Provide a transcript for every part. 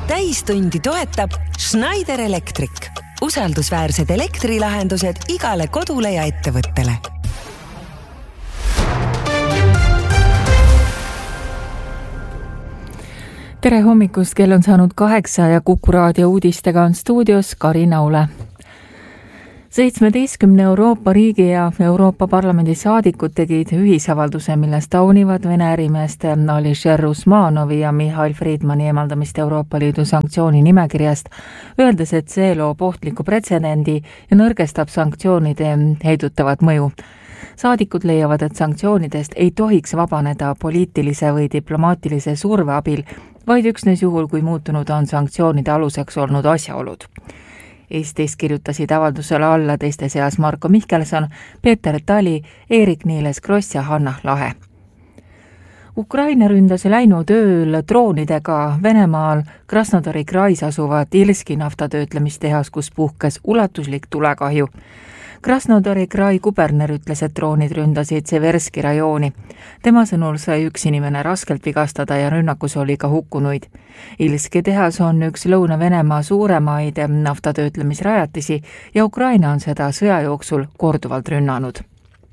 Täistundi toetab Schneider Electric. Usaldusväärsed elektrilahendused igale kodule ja ettevõttele. Tere hommikust, kell on saanud 8 ja Kuku raadio uudistega on stuudios Karin Aule. 17 Euroopa riigi ja Euroopa Parlamendi saadikud tegid ühisavalduse, milles taunivad Vene ärimeeste Alisher Usmanovi ja Mihhail Friedmani eemaldamist Euroopa Liidu sanktsiooni nimekirjast, öeldes, et see loob ohtliku pretsedendi ja nõrgestab sanktsioonide heidutavat mõju. Saadikud leiavad, et sanktsioonidest ei tohiks vabaneda poliitilise või diplomaatilise surve abil, vaid üksnes juhul, kui muutunud on sanktsioonide aluseks olnud asjaolud. Eestis kirjutasid avaldusele alla teiste seas Marko Mihkelson, Peeter Tali, Eerik-Niiles Kross ja Hanna Lahe. Ukraina ründas läinud ööl droonidega Venemaal Krasnodari krais asuvat Ilski naftatöötlemistehas, kus puhkes ulatuslik tulekahju. Krasnodari krai kuberner ütles, et droonid ründasid Severski rajooni. Tema sõnul sai üks inimene raskelt vigastada ja rünnakus oli ka hukkunuid. Ilski tehas on üks Lõuna-Venemaa suuremaid naftatöötlemisrajatisi ja Ukraina on seda sõja jooksul korduvalt rünnanud.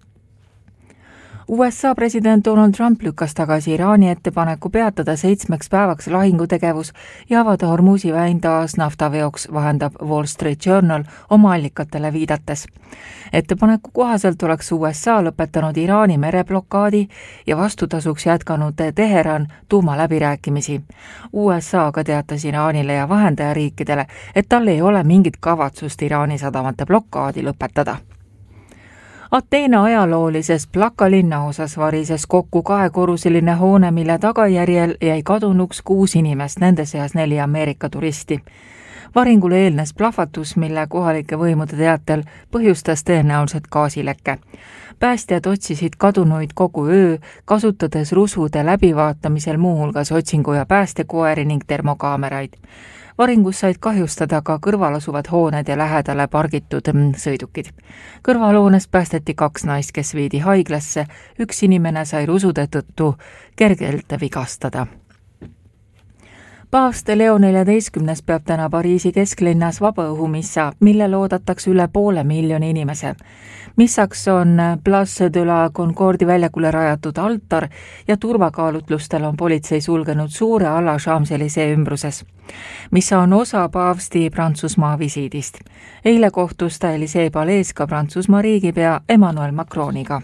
USA president Donald Trump lükkas tagasi Iraani ettepaneku peatada 7 päevaks lahingutegevus ja avada Hormuzi väin taas naftaveoks, vahendab Wall Street Journal oma allikatele viidates. Ettepaneku kohaselt oleks USA lõpetanud Iraani mereblokaadi ja vastutasuks jätkanud Teheran tuumaläbirääkimisi. USA aga teatas Iraanile ja vahendajariikidele, et tal ei ole mingit kavatsust Iraani sadamate blokaadi lõpetada. Ateena ajaloolises Plaka linnaosas varises kokku 2-korruseline hoone, mille tagajärjel jäi kadunuks 6 inimest, nende seas 4 Ameerika turisti. Varingule eelnes plahvatus, mille kohalike võimude teatel põhjustas tõenäoliselt gaasilekke. Päästjad otsisid kadunuid kogu öö, kasutades rusude läbivaatamisel muuhulgas otsingu- ja päästekoeri ning termokaameraid. Varingus said kahjustada ka kõrvalasuvad hooned ja lähedale pargitud sõidukid. Kõrvalhoonest päästeti 2 naist, kes viidi haiglasse, 1 inimene sai rusude tõttu kergelt vigastada. Paavst Leo 14. peab täna Pariisi kesklinnas vabaõhumissa, mille loodatakse üle 500 000 inimese. Missaks on Place de la Concorde väljakule rajatud altar ja turvakaalutlustel on politsei sulgenud suure ala Champs-Élysées ümbruses. Missa on osa paavsti Prantsusmaa visiidist. Eile kohtus ta Élysée palees ka Prantsusmaa riigipea Emmanuel Macroniga.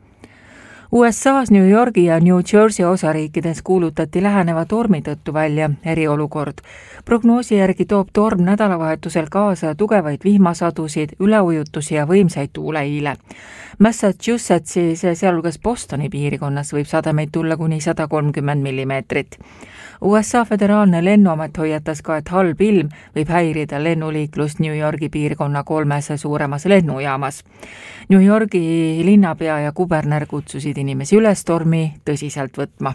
USA's New Yorgi ja New Jersey osariikides kuulutati läheneva tormi tõttu välja eriolukord. Prognoosi järgi toob torm nädalavahetusel kaasa tugevaid vihmasadusid, üleujutusi ja võimsaid tuuleiile. Massachusettsis, sealhulgas Bostoni piirkonnas võib sademeid tulla kuni 130 millimeetrit. USA föderaalne lennuamet hoiatas ka, et halb ilm võib häirida lennuliiklust New Yorgi piirkonna 3 suuremas lennujaamas. New Yorgi linnapea ja kuberner kutsusid inimesi üles tormi tõsiselt võtma.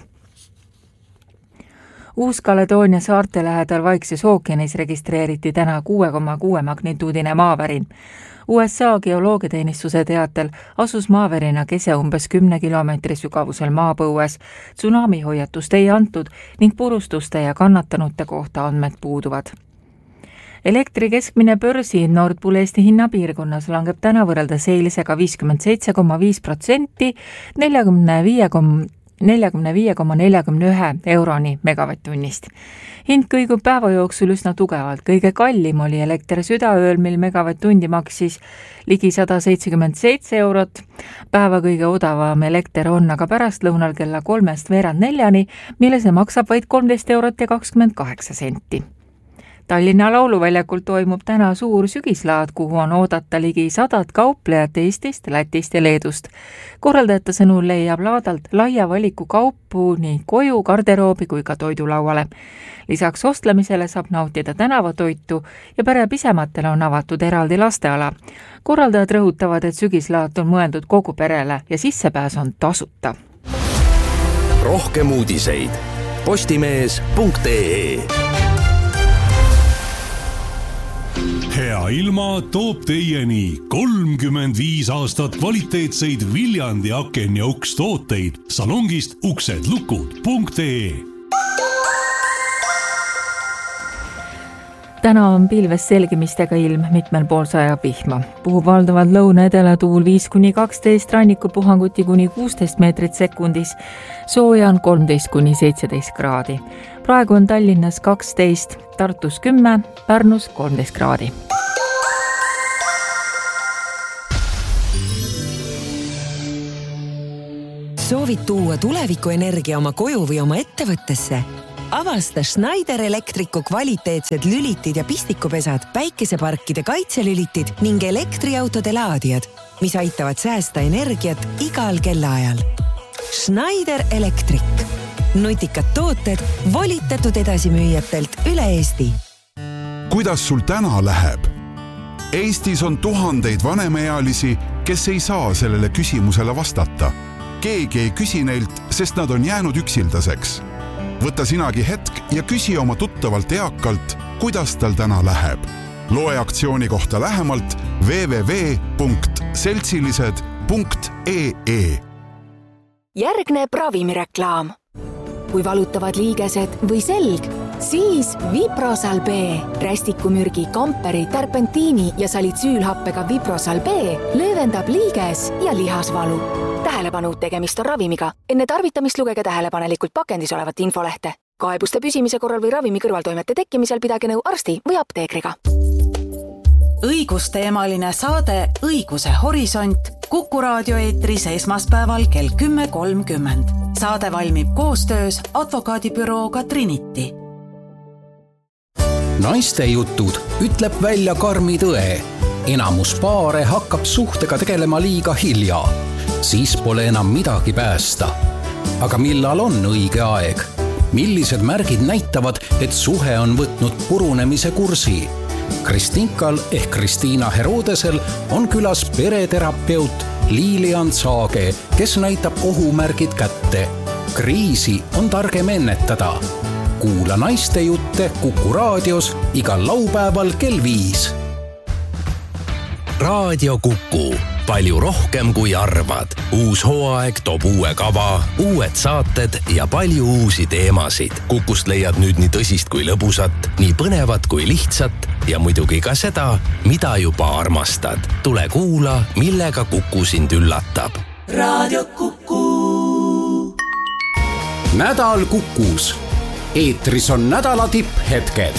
Uus-Kaledoonia saarte lähedal Vaikses ookeanis registreeriti täna 6,6 magnituudine maavärin. USA geoloogiateenistuse teatel asus maavärina kese umbes 10 kilomeetri sügavusel maapõues. Tsunami hoiatust ei antud ning purustuste ja kannatanute kohta andmed puuduvad. Elektri keskmine börsi Nord Pool Eesti hinnapiirkonnas langeb täna võrreldes eilisega 57,5%, 45,41 euroni megavatt-tunnist. Hind kõigub päeva jooksul üsna tugevalt. Kõige kallim oli elekter südaööl, mil megavatt-tundi maksis ligi 177 eurot. Päeva kõige odavam elekter on aga pärastlõunal kella 3:04, mille see maksab vaid 13 eurot ja 28 senti. Tallinna Lauluväljakul toimub täna suur sügislaad, kuhu on oodata ligi 100 kauplejat Eestist, Lätist ja Leedust. Korraldajate sõnul leiab laadalt laia valiku kaupu nii koju, garderoobi kui ka toidulauale. Lisaks ostlemisele saab nautida tänavatoitu ja pere pisematele on avatud eraldi lasteala. Korraldajad rõhutavad, et sügislaat on mõeldud kogu perele ja sissepääs on tasuta. Rohkem uudiseid postimees.ee. Hea ilma toob teieni 35 aastat kvaliteetseid Viljandi aken- ja ukstooteid salongist uksedlukud.ee. Täna on pilves selgimistega ilm, mitmel pool sajab vihma. Puhub valdavalt lõuna-edela tuul 5-12, rannikupuhanguti kuni 16 meetrit sekundis. Sooja on 13-17 kraadi. Praegu on Tallinnas 12, Tartus 10, Pärnus 13 kraadi. Soovid tuua tulevikuenergia oma koju või oma ettevõttesse? Avasta Schneider Electricu kvaliteetsed lülitid ja pistikupesad, päikeseparkide kaitselülitid ning elektriautode laadijad, mis aitavad säästa energiat igal kellaajal. Schneider Electric. Nutikad tooted volitatud edasimüüjatelt üle Eesti. Kuidas sul täna läheb? Eestis on tuhandeid vanemaealisi, kes ei saa sellele küsimusele vastata. Keegi ei küsi neilt, sest nad on jäänud üksildaseks. Võta sinagi hetk ja küsi oma tuttavalt eakalt, kuidas tal täna läheb. Loe aktsiooni kohta lähemalt www.seltsilised.ee. Järgneb ravimireklaam. Kui valutavad liigesed või selg, siis Viprosal B, rästikumürgi, kamperi, terpentiini ja salitsüülhappega Viprosal B löövendab liiges ja lihasvalu. Tähelepanu, tegemist on ravimiga. Enne tarvitamist lugege tähelepanelikult pakendis olevat infolehte. Kaebuste püsimise korral või ravimi kõrvaltoimete tekkimisel pidage nõu arsti või apteekriga. Õigusteemaline saade Õiguse horisont Kuku raadio eetris esmaspäeval kell 10.30. Saade valmib koostöös advokaadibürooga Trinity. Naiste jutud ütleb välja karmi tõe. Enamus paare hakkab suhtega tegelema liiga hilja. Siis pole enam midagi päästa. Aga millal on õige aeg? Millised märgid näitavad, et suhe on võtnud purunemise kursi? Kristinkal ehk Kristiina Herodesel on külas pereterapeut Lilian Saage, kes näitab ohumärgid kätte. Kriisi on targem ennetada. Kuula naiste jutte Kuku raadios igal laupäeval kell 5. Raadio Kuku. Palju rohkem kui arvad. Uus hooaeg toob uue kava, uued saated ja palju uusi teemasid. Kukust leiad nüüd nii tõsist kui lõbusat, nii põnevat kui lihtsat ja muidugi ka seda, mida juba armastad. Tule kuula, millega Kuku sind üllatab. Raadio Kuku. Nädal Kukus. Eetris on nädala tipphetked.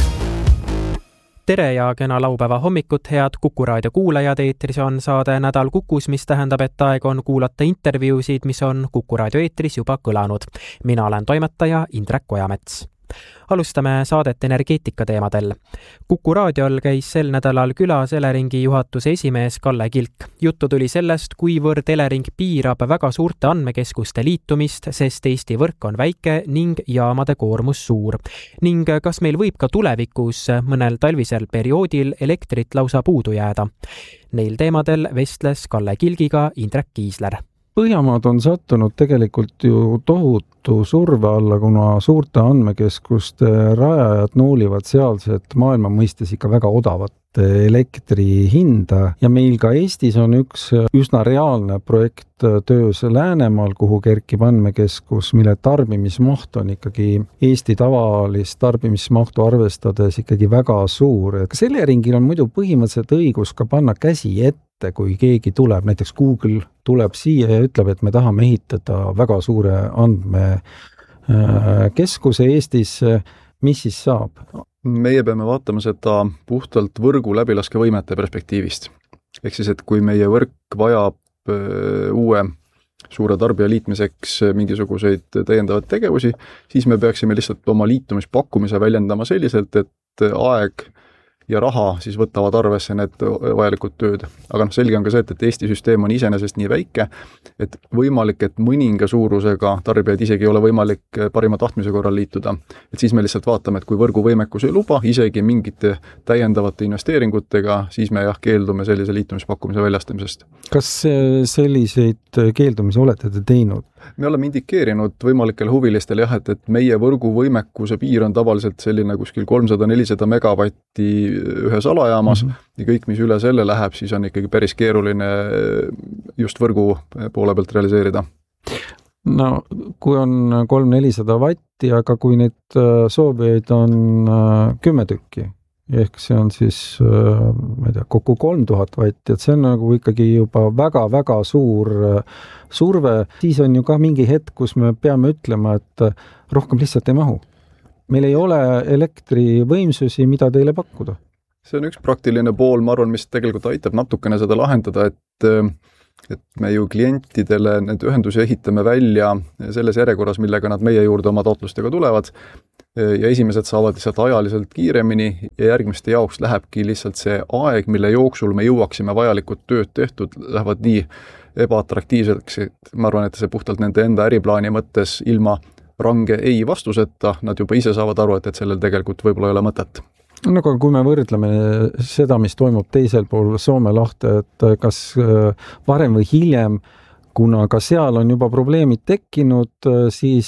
Tere ja kena laupäeva hommikut, head Kuku raadio kuulajad. Eetris on saade Nädal Kukus, mis tähendab, et aeg on kuulata intervjuusid, mis on Kuku raadio eetris juba kõlanud. Mina olen toimetaja Indrek Ojamets. Alustame saadet energeetika teemadel. Kuku raadiol käis sel nädalal külas Eleringi juhatuse esimees Kalle Kilk. Juttu tuli sellest, kuivõrd Elering piirab väga suurte andmekeskuste liitumist, sest Eesti võrk on väike ning jaamade koormus suur. Ning kas meil võib ka tulevikus mõnel talvisel perioodil elektrit lausa puudu jääda? Neil teemadel vestles Kalle Kilgiga Indrek Kiisler. Põhjamaad on sattunud tegelikult ju tohutu surve alla, kuna suurte andmekeskuste rajajad nuulivad sealset maailma mõistes ikka väga odavat elektri hinda ja meil ka Eestis on üks üsna reaalne projekt töös Läänemaal, kuhu kerkib andmekeskus, mille tarbimismaht on ikkagi Eesti tavalist tarbimismahtu arvestades ikkagi väga suur. Eleringil on muidu põhimõtteliselt õigus ka panna käsi ette, kui keegi tuleb, näiteks Google tuleb siia ja ütleb, et me tahame ehitada väga suure andmekeskuse Eestis, mis siis saab? Meie peame vaatama seda puhtalt võrgu läbilaskevõimete perspektiivist. Ehk siis, et kui meie võrk vajab uue suure tarbija liitmiseks mingisuguseid täiendavaid tegevusi, siis me peaksime lihtsalt oma liitumispakkumise väljendama selliselt, et aeg ja raha siis võtavad arvesse need vajalikud tööd. Aga selge on ka see, et Eesti süsteem on iseenesest nii väike, et võimalik, et mõninga suurusega tarbijaid isegi ei ole võimalik parima tahtmise korral liituda. Et siis me lihtsalt vaatame, et kui võrguvõimekus ei luba, isegi mingite täiendavate investeeringutega, siis me keeldume sellise liitumispakkumise väljastamisest. Kas selliseid keeldumisi olete te teinud? Me oleme indikeerinud võimalikele huvilistele jah, et meie võrguvõimekuse piir on tavaliselt selline kuskil 300-400 megavatti ühes alajaamas ja kõik, mis üle selle läheb, siis on ikkagi päris keeruline just võrgu poole pealt realiseerida. No, kui on 300-400 vatti, aga kui neid soovijaid on 10 tükki ehk see on siis, ma ei tea, kokku 3000 vatti, et see on nagu ikkagi juba väga-väga suur surve. Siis on ju ka mingi hetk, kus me peame ütlema, et rohkem lihtsalt ei mahu. Meil ei ole elektrivõimsusi, mida teile pakkuda. See on üks praktiline pool, ma arvan, mis tegelikult aitab natukene seda lahendada, et me ju klientidele need ühendusi ehitame välja selles järjekorras, millega nad meie juurde oma taotlustega tulevad ja esimesed saavad lihtsalt ajaliselt kiiremini ja järgmiste jaoks lähebki lihtsalt see aeg, mille jooksul me jõuaksime vajalikud tööd tehtud, lähevad nii ebaatraktiivseks, et ma arvan, et see puhtalt nende enda äriplaani mõttes ilma range ei vastuseta, nad juba ise saavad aru, et sellel tegelikult võib-olla ei ole mõtet. No aga kui me võrdleme seda, mis toimub teisel pool Soome lahte, et kas varem või hiljem, kuna ka seal on juba probleemid tekkinud, siis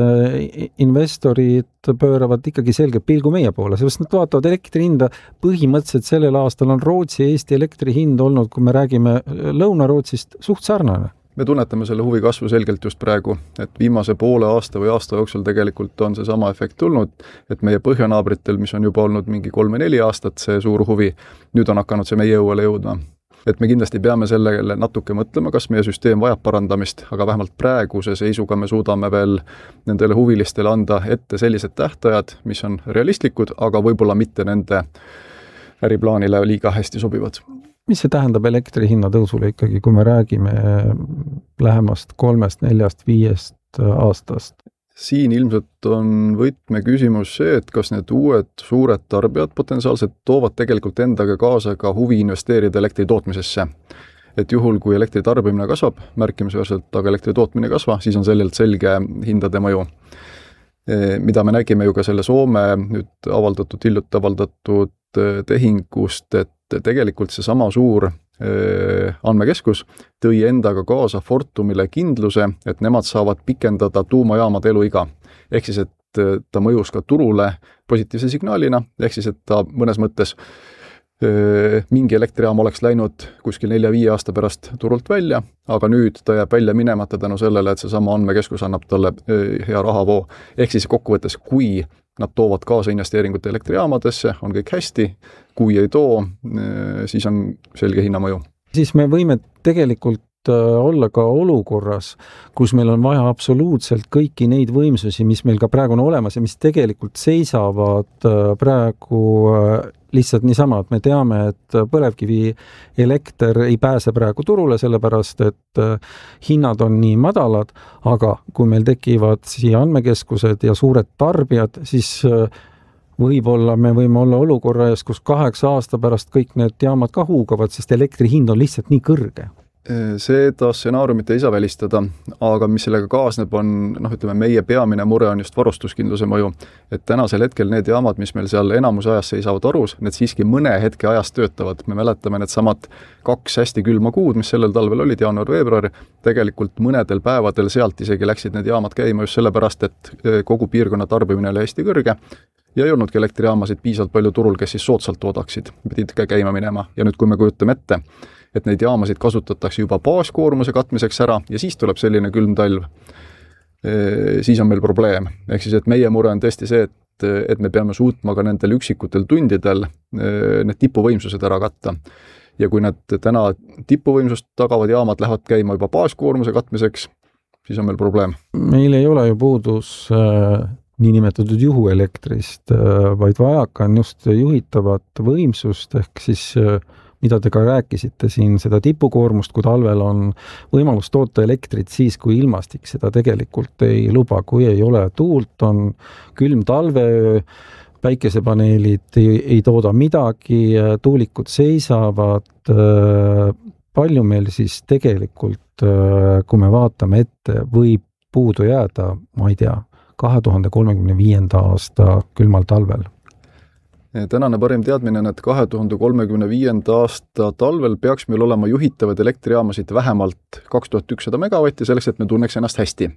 investorid pööravad ikkagi selge pilgu meie poole, sellepärast nad vaatavad elektri hinda. Põhimõtteliselt sellel aastal on Rootsi ja Eesti elektri hind olnud, kui me räägime Lõuna-Rootsist, suht sarnane. Me tunnetame selle huvi kasvu selgelt just praegu, et viimase poole aasta või aasta jooksul tegelikult on see sama efekt tulnud, et meie põhjanaabritel, mis on juba olnud mingi 3-4 aastat, see suur huvi, nüüd on hakanud see meie jõuele jõudma. Et me kindlasti peame sellele natuke mõtlema, kas meie süsteem vajab parandamist, aga vähemalt praeguse seisuga me suudame veel nendele huvilistele anda ette sellised tähtajad, mis on realistlikud, aga võib-olla mitte nende äriplaanile liiga hästi sobivad. Mis see tähendab elektri hinna tõusule ikkagi, kui me räägime lähemast 3, 4, 5 aastast? Siin ilmselt on võtmeküsimus see, et kas need uued suured tarbijad potentsiaalselt toovad tegelikult endaga kaasa ka huvi investeerida elektri tootmisesse. Et juhul, kui elektri tarbimine kasvab märkimisväärselt, aga elektri tootmine ei kasva, siis on sellelt selge hindade mõju. Mida me nägime ju ka selle Soome nüüd hiljuti avaldatud tehingust, et tegelikult see sama suur andmekeskus tõi endaga kaasa Fortumile kindluse, et nemad saavad pikendada tuumajaamade eluiga. Ehk siis, et ta mõjus ka turule positiivse signaalina, ehk siis, et ta mõnes mõttes mingi elektrijaam oleks läinud kuskil 4-5 aasta pärast turult välja, aga nüüd ta jääb välja minemata tänu sellele, et see sama andmekeskus annab talle hea rahavoo. Ehk siis kokkuvõttes, kui nad toovad kaasa investeeringute elektrijaamadesse, on kõik hästi, kui ei too, siis on selge hinnamõju. Siis me võime tegelikult olla ka olukorras, kus meil on vaja absoluutselt kõiki neid võimsusi, mis meil ka praegu on olemas ja mis tegelikult seisavad praegu lihtsalt niisama, et me teame, et põlevkivi elekter ei pääse praegu turule, sellepärast et hinnad on nii madalad, aga kui meil tekivad siia andmekeskused ja suured tarbijad, siis võib-olla me võime olla olukorra ees, kus 8 aasta pärast kõik need jaamad ka huugavad, sest elektri hind on lihtsalt nii kõrge. Seda stsenaariumit ei saa välistada, aga mis sellega kaasneb on, meie peamine mure on just varustuskindluse mõju. Et tänasel hetkel need jaamad, mis meil seal enamuse ajas seisavad arus, need siiski mõne hetke ajas töötavad. Me mäletame need samad 2 hästi külma kuud, mis sellel talvel olid, jaanuar-veebruar, tegelikult mõnedel päevadel sealt isegi läksid need jaamad käima just sellepärast, et kogu piirkonna tarbimine oli hästi kõrge ja ei olnudki elektrijaamasid piisavalt palju turul, kes siis soodsalt toodaksid, pidid ka käima minema. Ja nüüd, kui me kujutame ette, et neid jaamasid kasutatakse juba baaskoormuse katmiseks ära ja siis tuleb selline külm talv, siis on meil probleem. Ehk siis, et meie mure on tõesti see, et me peame suutma ka nendel üksikutel tundidel need tipuvõimsused ära katta. Ja kui need täna tipuvõimsust tagavad jaamad lähevad käima juba baaskoormuse katmiseks, siis on meil probleem. Meil ei ole ju puudus niinimetatud juhuelektrist, vaid vajaka on just juhitavat võimsust, ehk siis mida te ka rääkisite siin, seda tipukoormust, kui talvel on võimalus toota elektrit siis, kui ilmastik seda tegelikult ei luba, kui ei ole tuult, on külm talveöö, päikesepaneelid ei tooda midagi, tuulikud seisavad, palju meil siis tegelikult, kui me vaatame ette, võib puudu jääda, ma ei tea, 2035. aasta külmal talvel. Tänane parim teadmine on, et 2035. aasta talvel peaks meil olema juhitavad elektrijaamasid vähemalt 2100 megavatti, selleks, et me tunneks ennast hästi.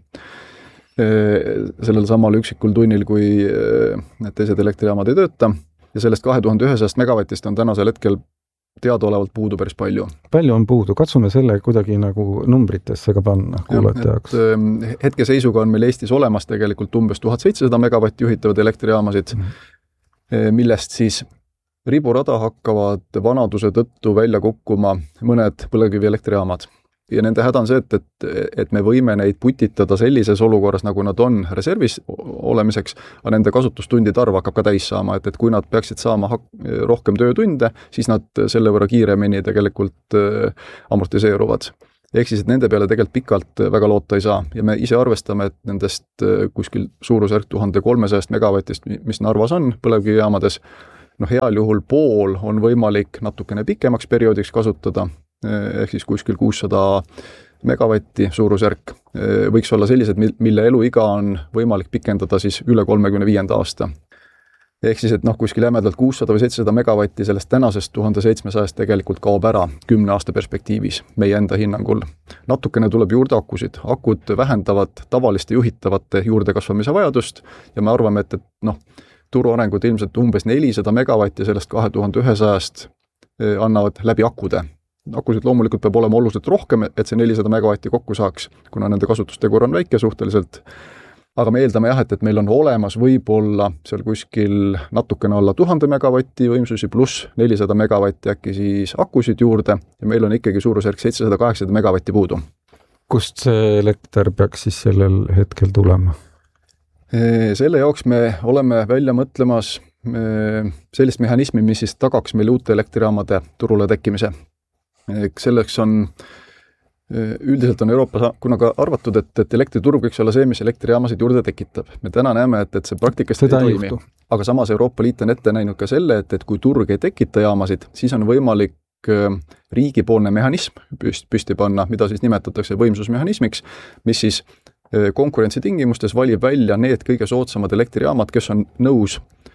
Sellel samal üksikul tunnil, kui need teised elektrijaamad ei tööta. Ja sellest 2100 megavatist on tänasel hetkel teadaolevalt puudu päris palju. Palju on puudu? Katsume selle kuidagi nagu numbritesse ka panna kuulatajaks. Hetke seisuga on meil Eestis olemas tegelikult umbes 1700 megavatti juhitavad elektrijaamasid, millest siis riburada hakkavad vanaduse tõttu välja kukkuma mõned põlevkivielektrijaamad. Ja nende häda on see, et me võime neid putitada sellises olukorras, nagu nad on reservis olemiseks, aga nende kasutustundide arv hakkab ka täis saama, et kui nad peaksid saama rohkem töötunde, siis nad selle võrra kiiremini tegelikult amortiseeruvad. Ehk siis, et nende peale tegelikult pikalt väga loota ei saa. Ja me ise arvestame, et nendest kuskil suurusjärk 1300 megavatist, mis Narvas on põlevkivijaamades, heal juhul pool on võimalik natukene pikemaks perioodiks kasutada, ehk siis kuskil 600 megavatti suurusjärk võiks olla sellised, mille eluiga on võimalik pikendada siis üle 35. aasta. Ehk siis, et kuskil jämedalt 600 või 700 megavatti sellest tänasest 1700 tegelikult kaob ära 10 aasta perspektiivis meie enda hinnangul. Natukene tuleb juurde akusid. Akud vähendavad tavaliste juhitavate juurdekasvamise vajadust ja me arvame, et turuarengud ilmselt umbes 400 megavatti sellest 2100 annavad läbi akude. Akusid loomulikult peab olema oluliselt rohkem, et see 400 megavatti kokku saaks, kuna nende kasutustegur on väike suhteliselt. Aga me eeldame jah, et meil on olemas võib-olla seal kuskil natukene alla 1000 megavatti võimsusi pluss 400 megavatti äkki siis akusid juurde ja meil on ikkagi suurusjärk 700-800 megavatti puudu. Kust see elekter peaks siis sellel hetkel tulema? Selle jaoks me oleme välja mõtlemas sellist mehhanismi, mis siis tagaks meil uute elektrijaamade turule tekkimise. Selleks on, üldiselt on Euroopas kunagi arvatud, et elektriturg võiks olla see, mis elektrijaamasid juurde tekitab. Me täna näeme, et see praktikast ei toimi. Aga samas Euroopa Liit on ette näinud ka selle, et kui turg ei tekita jaamasid, siis on võimalik riigipoolne mehhanism püsti panna, mida siis nimetatakse võimsusmehhanismiks, mis siis konkurentsi tingimustes valib välja need kõige soodsamad elektrijaamad, kes on nõus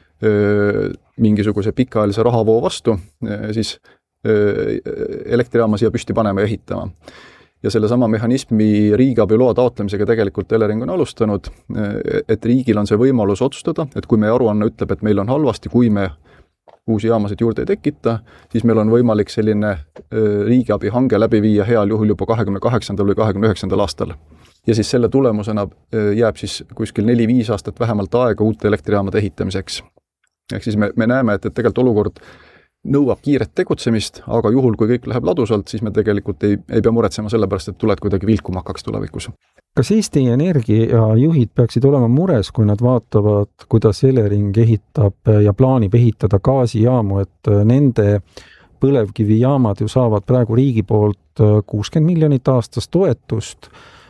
mingisuguse pikaajalise rahavoo vastu siis elektrijaama siia püsti panema ja ehitama. Ja selle sama mehhanismi riigiabiloa taotlemisega tegelikult Elering on alustanud, et riigil on see võimalus otsustada, et kui meie aruanne ütleb, et meil on halvasti, kui me uusi jaamasid juurde ei tekita, siis meil on võimalik selline riigiabi hange läbi viia heal juhul juba 28. või 29. aastal. Ja siis selle tulemusena jääb siis kuskil 4-5 aastat vähemalt aega uute elektrijaamade ehitamiseks. Ehk siis me näeme, et tegelikult olukord nõuab kiiret tegutsemist, aga juhul, kui kõik läheb ladusalt, siis me tegelikult ei pea muretsema sellepärast, et tuled kuidagi vilkuma hakkaks tulevikus. Kas Eesti Energia juhid peaksid olema mures, kui nad vaatavad, kuidas Elering ehitab ja plaanib ehitada gaasijaamu, et nende põlevkivijaamad ju saavad praegu riigi poolt 60 miljonit aastas toetust,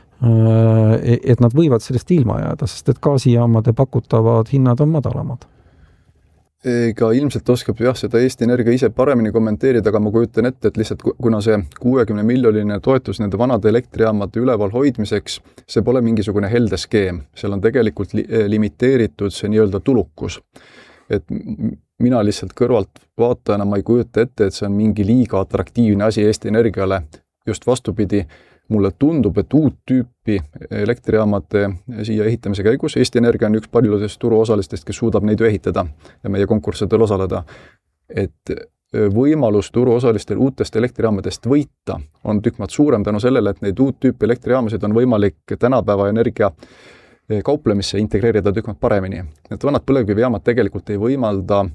et nad võivad sellest ilma jääda, sest et gaasijaamade pakutavad hinnad on madalamad? Ega ilmselt oskab seda Eesti Energia ise paremini kommenteerida, aga ma kujutan ette, et lihtsalt kuna see 60 miljoniline toetus nende vanade elektrijaamade üleval hoidmiseks, see pole mingisugune helde skeem. Seal on tegelikult limiteeritud see nii-öelda tulukus. Et mina lihtsalt kõrvalt vaatajana ma ei kujuta ette, et see on mingi liiga atraktiivne asi Eesti Energiale. Just vastupidi, mulle tundub, et uut tüüpi elektrijaamade siia ehitamise käigus Eesti Energia on üks paljudest turuosalistest, kes suudab neid ehitada ja meie konkurssidel osaleda. Et võimalus turuosalistel uutest elektrijaamadest võita on tükk maad suurem tänu sellele, et neid uut tüüpi elektrijaamasid on võimalik tänapäeva energia kauplemisse integreerida tükk maad paremini. Et vanad põlevkivijaamad tegelikult ei võimalda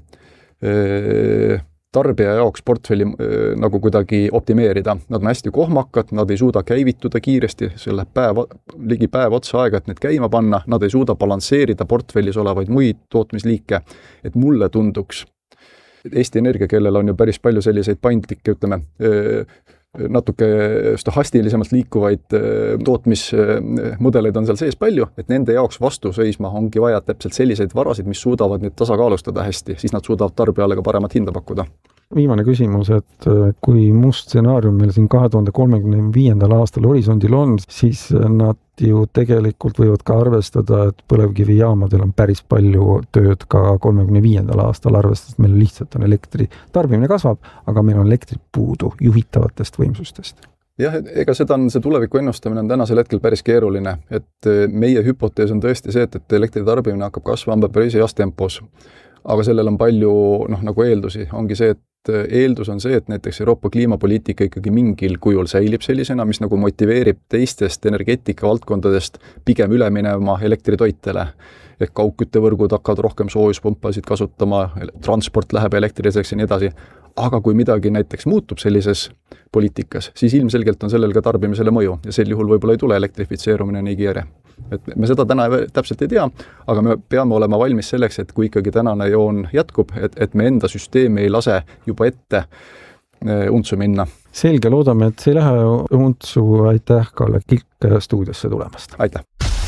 tarbija jaoks portfelli nagu kuidagi optimeerida. Nad on hästi kohmakad, nad ei suuda käivituda kiiresti, selle ligi päev otsa aega, et need käima panna, nad ei suuda balansseerida portfellis olevaid muid tootmisliike, et mulle tunduks. Eesti Energia, kellel on ju päris palju selliseid paindlikke, ütleme, natuke stohastilisemalt liikuvaid tootmismudeleid on seal sees palju, et nende jaoks vastu seisma ongi vaja täpselt selliseid varasid, mis suudavad neid tasakaalustada hästi, siis nad suudavad tarbijale ka paremat hinda pakkuda. Viimane küsimus, et kui must stsenaarium meil siin 2035. aastal horisondil on, siis nad ju tegelikult võivad ka arvestada, et põlevkivijaamadel on päris palju tööd ka 35. aastal, arvestades, et meil lihtsalt on elektri tarbimine kasvab, aga meil on elektri puudu juhitavatest võimsustest. Jah, ega see tuleviku ennustamine on tänasel hetkel päris keeruline, et meie hüpotees on tõesti see, et elektri tarbimine hakkab kasvama päris heas tempos. Aga sellel on palju nagu eeldusi, ongi see, et eeldus on see, et näiteks Euroopa kliimapoliitika ikkagi mingil kujul säilib sellisena, mis nagu motiveerib teistest energeetika valdkondadest pigem üle minema elektritoitele. Ehk kaugküttevõrgud hakkavad rohkem soojuspumpasid kasutama, transport läheb elektriliseks ja nii edasi. Aga kui midagi näiteks muutub sellises poliitikas, siis ilmselgelt on sellel ka tarbimisele mõju ja sel juhul võib-olla ei tule elektrifitseerumine nii kiire. Et me seda täna täpselt ei tea, aga me peame olema valmis selleks, et kui ikkagi tänane joon jätkub, et me enda süsteemi ei lase juba ette untsu minna. Selge, loodame, et see ei lähe untsu. Aitäh, Kalle Kilk stuudiosse tulemast. Aitäh!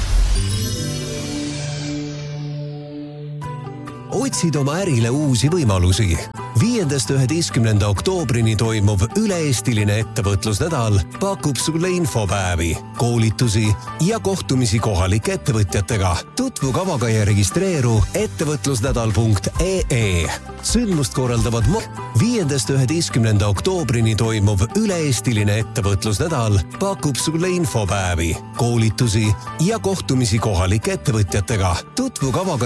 Otsid oma ärile uusi võimalusi. 5.–11. oktoobrini toimuv üle-eestiline ettevõtlusnädal pakub sulle infopäevi, koolitusi ja kohtumisi kohalike ettevõtjatega. Tutvu kavaga ja registreeru ettevõtlusnädal.ee. Sündmust korraldavad 5.–11. oktoobrini toimuv üle-eestiline ettevõtlusnädal pakub sulle infopäevi, koolitusi ja kohtumisi kohalike ettevõtjatega. Tutvu kavaga